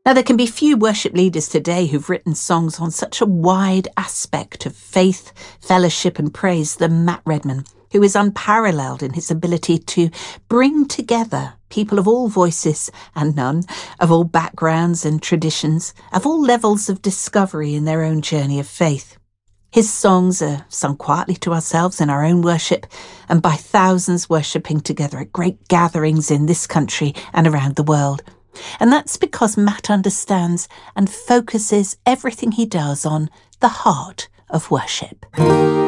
Now, there can be few worship leaders today who've written songs on such a wide aspect of faith, fellowship and praise than Matt Redman, who is unparalleled in his ability to bring together people of all voices and none, of all backgrounds and traditions, of all levels of discovery in their own journey of faith. His songs are sung quietly to ourselves in our own worship and by thousands worshipping together at great gatherings in this country and around the world. And that's because Matt understands and focuses everything he does on the heart of worship.